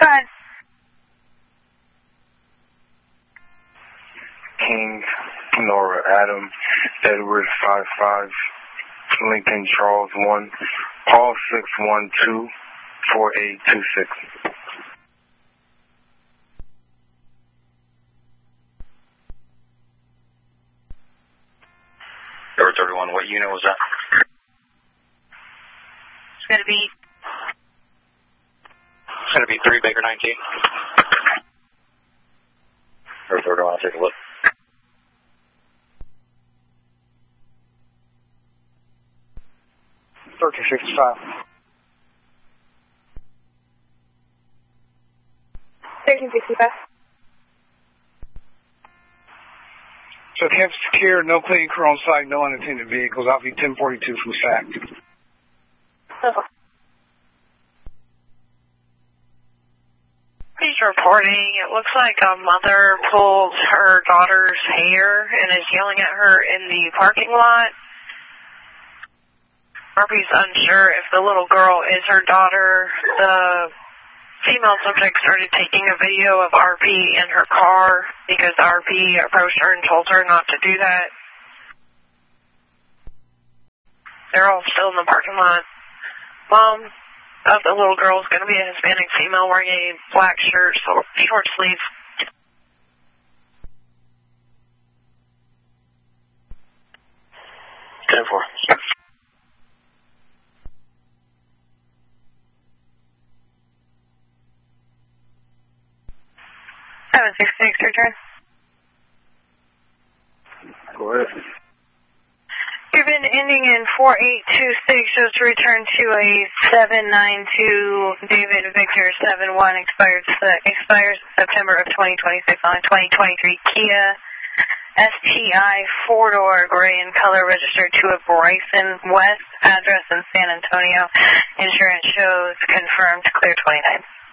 ahead. King, Nora, Adam, Edward 55, Lincoln, Charles 1, Paul 612, 4826. Edward 31, what unit was that? It's going to be 3 Baker 19. Edward 31, I'll take a look. Turkey 65. 1365. So camp secure, no cleaning crew on site, no unattended vehicles. I'll be 1042 from SAC. He's reporting. It looks like a mother pulled her daughter's hair and is yelling at her in the parking lot. RP's unsure if the little girl is her daughter. The female subject started taking a video of RP in her car because RP approached her and told her not to do that. They're all still in the parking lot. Mom of the little girl is going to be a Hispanic female wearing a black shirt, short sleeves. Ten four. 766, return. Go ahead. You've been ending in 4826, shows to return to a 792 David Victor 71, expires September of 2026 on a 2023 Kia STI 4-door gray in color, registered to a Bryson West, address in San Antonio. Insurance shows confirmed, clear 29.